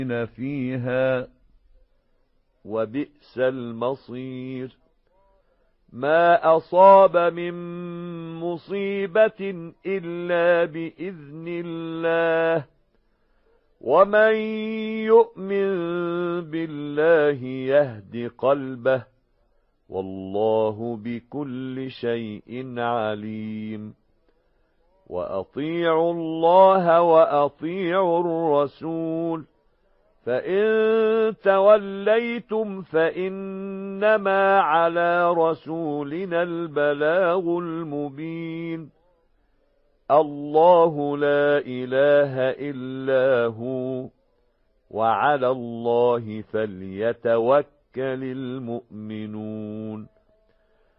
فيها وبئس المصير. ما أصاب من مصيبة إلا بإذن الله، ومن يؤمن بالله يهد قلبه، والله بكل شيء عليم. وأطيعوا الله وأطيعوا الرسول، فإن توليتم فإنما على رسولنا البلاغ المبين. الله لا إله إلا هو، وعلى الله فليتوكل المؤمنون.